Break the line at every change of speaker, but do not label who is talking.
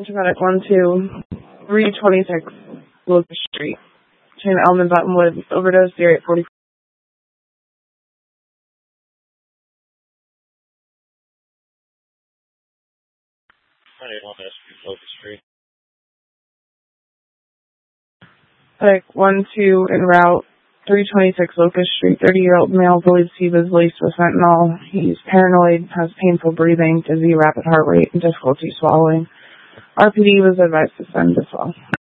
Attention medic 12326 Locust Street. Chain Elman Buttonwood overdose deer at 40.
Locust Street.
Medic 12 en route 326 Locust Street. 30-year-old male believes he was laced with fentanyl. He's paranoid, has painful breathing, dizzy, rapid heart rate, and difficulty swallowing. RPD was advised to send as well.